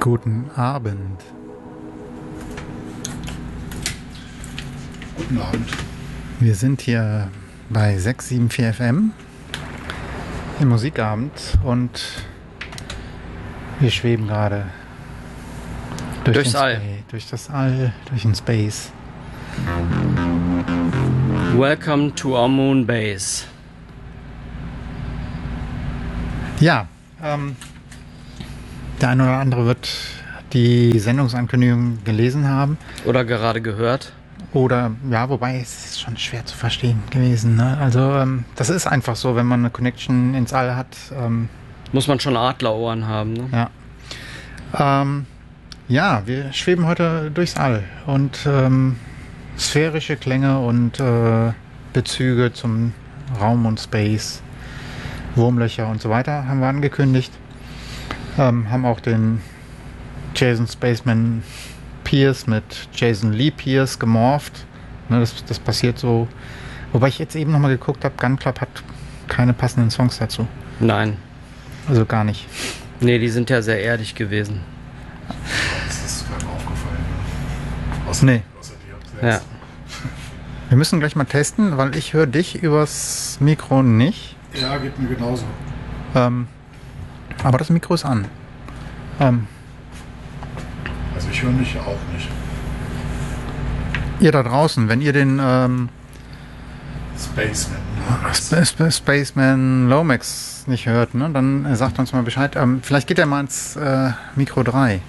Guten Abend. Guten Abend. Wir sind hier bei 674 FM im Musikabend und wir schweben gerade Durchs All. Durch das All, durch den Space. Welcome to our moon base. Ja, der eine oder andere wird die Sendungsankündigung gelesen haben. Oder gerade gehört. Oder, ja, wobei es ist schon schwer zu verstehen gewesen. Ne? Also das ist einfach so, wenn man eine Connection ins All hat. Muss man schon Adlerohren haben. Ne? Ja. Ja, wir schweben heute durchs All und sphärische Klänge und Bezüge zum Raum und Space, Wurmlöcher und so weiter haben wir angekündigt. Haben auch den Jason Spaceman Pierce mit Jason Lee Pierce gemorpht. Ne, das passiert so. Wobei ich jetzt eben nochmal geguckt habe, Gun Club hat keine passenden Songs dazu. Nein. Also gar nicht. Nee, die sind ja sehr erdig gewesen. Das ist keinem aufgefallen. Nee. Außer dir selbst. Ja. Wir müssen gleich mal testen, weil ich höre dich übers Mikro nicht. Ja, geht mir genauso. Aber das Mikro ist an. Also ich höre mich auch nicht. Ihr da draußen, wenn ihr den Spaceman. Spaceman Lomax nicht hört, ne, dann sagt uns mal Bescheid. Vielleicht geht er mal ins Mikro 3.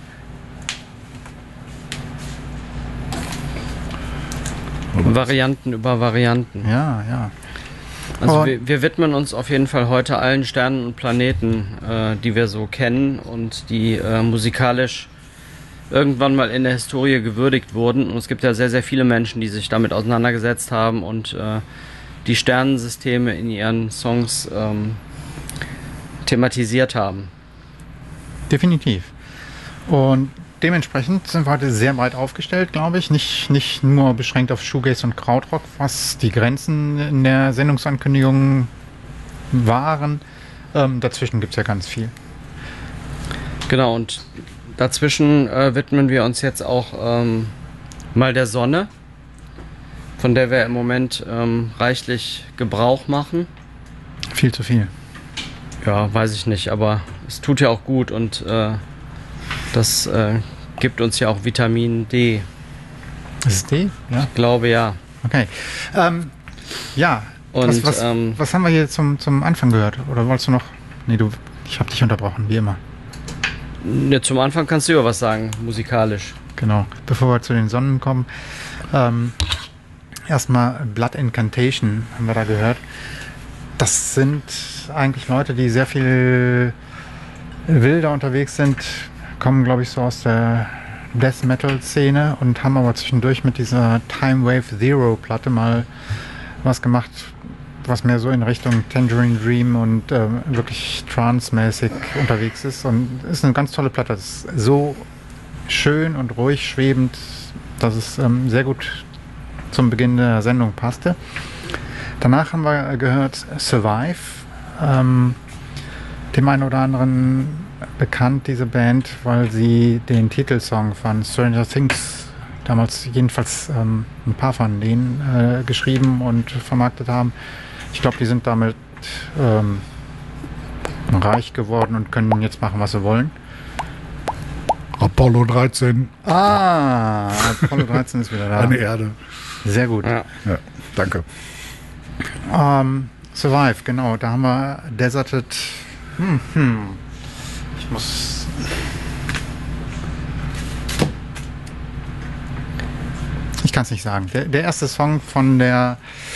Varianten über Varianten. Ja, ja. Also Und wir widmen uns auf jeden Fall heute allen Sternen und Planeten, die wir so kennen und die musikalisch irgendwann mal in der Historie gewürdigt wurden. Und es gibt ja sehr, sehr viele Menschen, die sich damit auseinandergesetzt haben und die Sternensysteme in ihren Songs thematisiert haben. definitiv. Und dementsprechend sind wir heute sehr breit aufgestellt, glaube ich. Nicht nur beschränkt auf Shoegaze und Krautrock, was die Grenzen in der Sendungsankündigung waren. Dazwischen gibt es ja ganz viel. Genau, und dazwischen widmen wir uns jetzt auch mal der Sonne, von der wir im Moment reichlich Gebrauch machen. Viel zu viel. Ja, weiß ich nicht, aber es tut ja auch gut und das gibt uns ja auch Vitamin D. Das ist D? Ja. Ich glaube ja. Okay. Ja. Und Was haben wir hier zum Anfang gehört? Oder wolltest du noch? Nee, ich habe dich unterbrochen, wie immer. ja, zum Anfang kannst du ja was sagen, musikalisch. Genau. Bevor wir zu den Sonnen kommen. Erstmal Blood Incantation haben wir da gehört. Das sind eigentlich Leute, die sehr viel wilder unterwegs sind, kommen, glaube ich, so aus der Death Metal Szene und haben aber zwischendurch mit dieser Time Wave Zero Platte mal was gemacht, was mehr so in Richtung Tangerine Dream und wirklich trance-mäßig unterwegs ist. Und ist eine ganz tolle Platte. Das ist so schön und ruhig schwebend, dass es sehr gut zum Beginn der Sendung passte. Danach haben wir gehört Survive. Dem einen oder anderen bekannt, diese Band, weil sie den Titelsong von Stranger Things damals jedenfalls ein paar von denen geschrieben und vermarktet haben. Ich glaube, die sind damit reich geworden und können jetzt machen, was sie wollen. Apollo 13. Apollo 13 ist wieder da. Eine Erde. Sehr gut. Ja. Ja, danke. Survive, genau. Da haben wir Deserted. Ich muss. Ich kann es nicht sagen. Der erste Song von der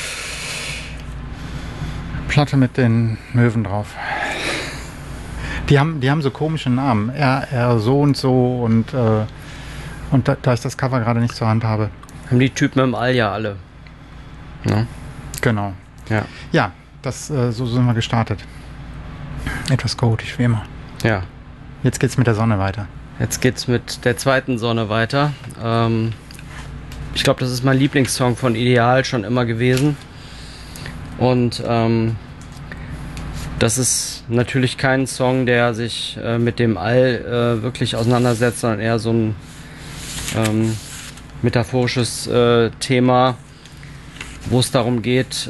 Platte mit den Möwen drauf. Die haben so komische Namen. R so und so und da ich das Cover gerade nicht zur Hand habe. Haben die Typen im All ja alle. Ne? Genau. Ja. Ja, so sind wir gestartet. Etwas chaotisch, wie immer. Ja. Jetzt geht's mit der Sonne weiter. Jetzt geht's mit der zweiten Sonne weiter. Ich glaube, das ist mein Lieblingssong von Ideal schon immer gewesen. Und Das ist natürlich kein Song, der sich mit dem All wirklich auseinandersetzt, sondern eher so ein metaphorisches Thema, wo es darum geht,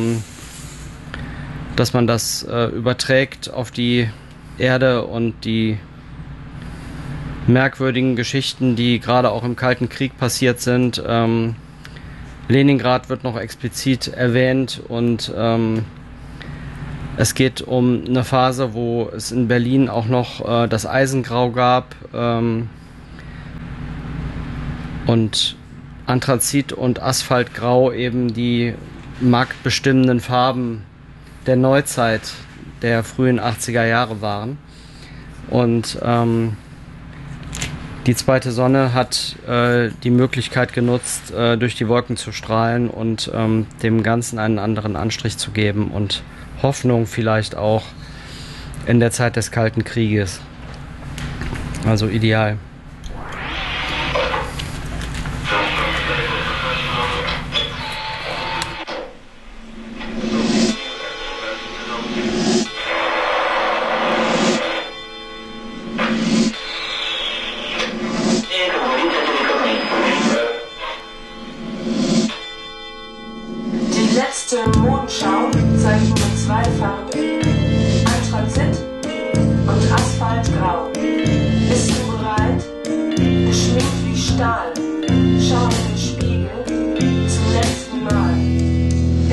dass man das überträgt auf die Erde und die merkwürdigen Geschichten, die gerade auch im Kalten Krieg passiert sind. Leningrad wird noch explizit erwähnt und es geht um eine Phase, wo es in Berlin auch noch das Eisengrau gab und Anthrazit und Asphaltgrau eben die marktbestimmenden Farben der Neuzeit der frühen 80er Jahre waren. Und die zweite Sonne hat die Möglichkeit genutzt, durch die Wolken zu strahlen und dem Ganzen einen anderen Anstrich zu geben und Hoffnung vielleicht auch in der Zeit des Kalten Krieges. Also ideal. Die letzte Mondscheibe